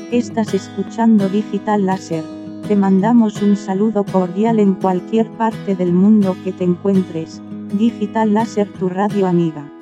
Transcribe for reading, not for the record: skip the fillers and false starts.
Estás escuchando Digital Láser. Te mandamos un saludo cordial en cualquier parte del mundo que te encuentres. Digital Láser, tu radio amiga.